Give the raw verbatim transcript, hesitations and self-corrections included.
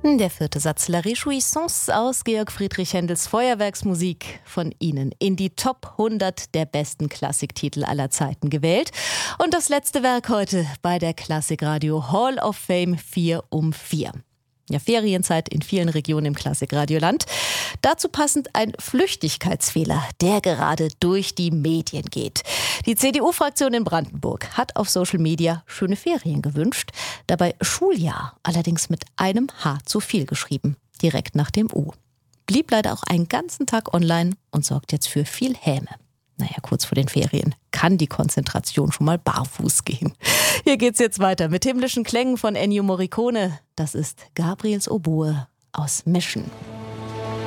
Der vierte Satz La Réjouissance aus Georg Friedrich Händels Feuerwerksmusik von Ihnen in die Top hundert der besten Klassiktitel aller Zeiten gewählt. Und das letzte Werk heute bei der Klassikradio Hall of Fame vier um vier. Ja, Ferienzeit in vielen Regionen im Klassikradioland. Dazu passend ein Flüchtigkeitsfehler, der gerade durch die Medien geht. Die C D U-Fraktion in Brandenburg hat auf Social Media schöne Ferien gewünscht, dabei Schuljahr allerdings mit einem H zu viel geschrieben, direkt nach dem U. Blieb leider auch einen ganzen Tag online und sorgt jetzt für viel Häme. Naja, kurz vor den Ferien kann die Konzentration schon mal barfuß gehen. Hier geht's jetzt weiter mit himmlischen Klängen von Ennio Morricone. Das ist Gabriels Oboe aus Mission.